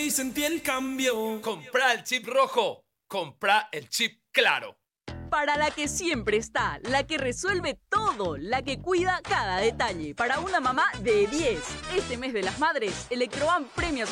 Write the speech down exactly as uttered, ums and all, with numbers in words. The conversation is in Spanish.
y sentí el cambio. Comprá el chip rojo. Comprá el chip claro. Para la que siempre está, la que resuelve todo, la que cuida cada detalle. Para una mamá de diez. Este mes de las madres, Electroban premia